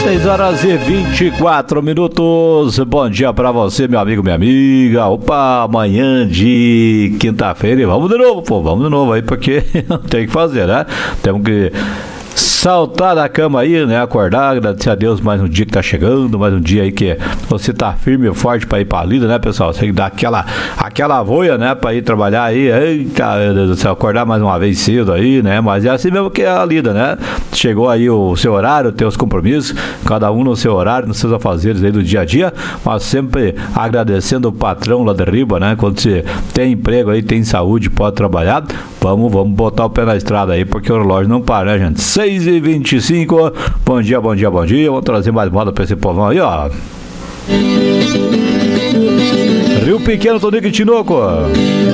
6h24. Bom dia pra você, meu amigo, minha amiga. Opa, amanhã de quinta-feira. E vamos de novo, pô. Vamos de novo aí, porque tem que fazer, né? Temos que saltar da cama aí, né? Acordar, agradecer a Deus mais um dia que tá chegando, mais um dia aí que você tá firme e forte pra ir pra lida, né, pessoal? Você dá aquela voia, né, pra ir trabalhar aí. Eita, meu Deus do céu, acordar mais uma vez cedo aí, né? Mas é assim mesmo que é a lida, né? Chegou aí o seu horário, teus compromissos, cada um no seu horário, nos seus afazeres aí do dia a dia, mas sempre agradecendo o patrão lá de riba, né? Quando você tem emprego aí, tem saúde, pode trabalhar, vamos botar o pé na estrada aí, porque o relógio não para, né, gente? 6h25, bom dia, bom dia, bom dia. Vamos trazer mais moda pra esse povão aí, ó. Rio Pequeno, Tonico e Tinoco.